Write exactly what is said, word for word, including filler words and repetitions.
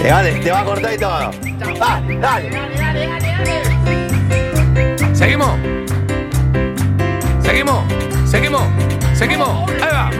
Te va, te va a cortar y todo. Va, dale. Seguimos. Seguimos. Seguimos. Seguimos. Ahí va.